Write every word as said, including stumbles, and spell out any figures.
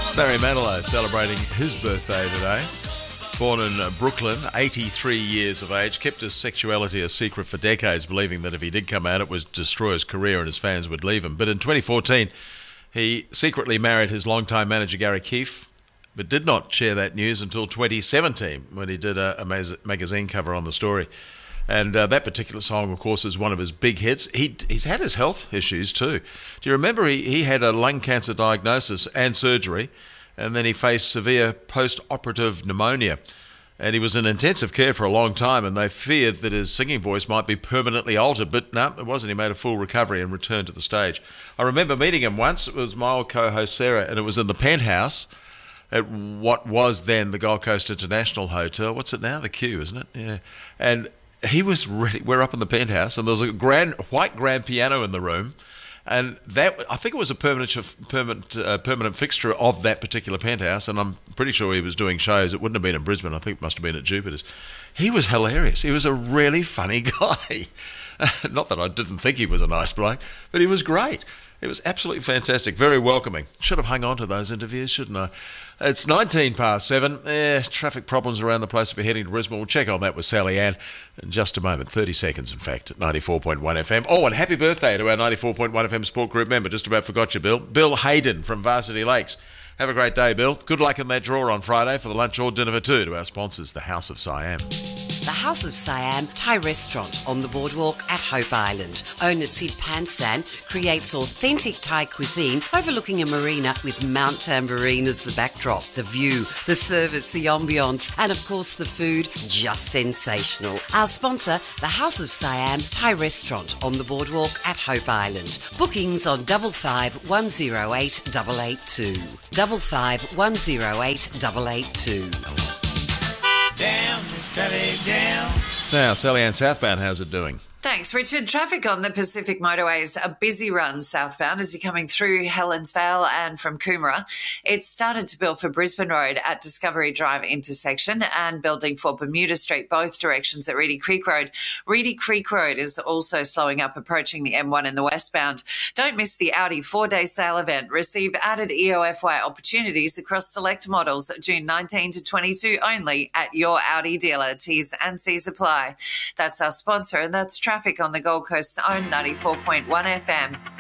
Barry Manilow celebrating his birthday today. Born in uh, Brooklyn, eighty-three years of age, kept his sexuality a secret for decades, believing that if he did come out, it would destroy his career and his fans would leave him. But in twenty fourteen, he secretly married his longtime manager, Gary Keefe, but did not share that news until twenty seventeen, when he did a, a magazine cover on the story. And uh, that particular song, of course, is one of his big hits. He, he's had his health issues too. Do you remember he, he had a lung cancer diagnosis and surgery, and then he faced severe post-operative pneumonia. And he was in intensive care for a long time, and they feared that his singing voice might be permanently altered. But no, it wasn't. He made a full recovery and returned to the stage. I remember meeting him once. It was my old co-host Sarah, and it was in the penthouse at what was then the Gold Coast International Hotel. What's it now? The Q, isn't it? Yeah. And he was ready. We're up in the penthouse, and there was a grand white grand piano in the room, and that I think it was a permanent permanent uh, permanent fixture of that particular penthouse. And I'm pretty sure he was doing shows. It wouldn't have been in Brisbane. I think it must have been at Jupiter's. He was hilarious. He was a really funny guy. Not that I didn't think he was a nice bloke, but he was great. It was absolutely fantastic, very welcoming. Should have hung on to those interviews, shouldn't I? It's nineteen past seven. Eh, traffic problems around the place if you're heading to Brisbane. We'll check on that with Sally Ann in just a moment. thirty seconds, in fact, at ninety-four point one F M. Oh, and happy birthday to our ninety-four point one F M Sport Group member. Just about forgot you, Bill. Bill Hayden from Varsity Lakes. Have a great day, Bill. Good luck in that draw on Friday for the lunch or dinner for two to our sponsors, the House of Siam. The House of Siam Thai Restaurant on the boardwalk at Hope Island. Owner Sid Pansan creates authentic Thai cuisine overlooking a marina with Mount Tambourine as the backdrop. The view, the service, the ambience, and of course the food, just sensational. Our sponsor, the House of Siam Thai Restaurant on the boardwalk at Hope Island. Bookings on double five one zero eight double eight two. Double five one zero eight double eight two. Down, Miss Valley, down. Now, Sally Ann southbound, how's it doing? Thanks, Richard. Traffic on the Pacific motorways, a busy run southbound as you're coming through Helens Vale and from Coomera. It started to build for Brisbane Road at Discovery Drive intersection and building for Bermuda Street, both directions at Reedy Creek Road. Reedy Creek Road is also slowing up approaching the M one in the westbound. Don't miss the Audi four-day sale event. Receive added E O F Y opportunities across select models June nineteenth to twenty-two only at your Audi dealer. T's and C's apply. That's our sponsor, and that's traffic on the Gold Coast's own ninety-four point one F M.